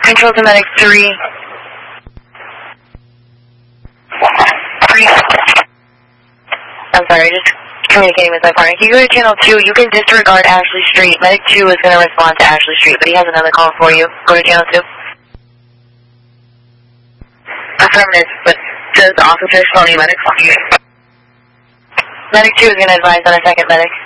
Control to medic 3. 3. I'm sorry, just communicating with my partner. Can you go to channel 2? You can disregard Ashley Street. Medic 2 is going to respond to Ashley Street, but he has another call for you. Go to channel 2. Affirmative, but does officer Sony medic? Medic 2 is going to advise on a second medic.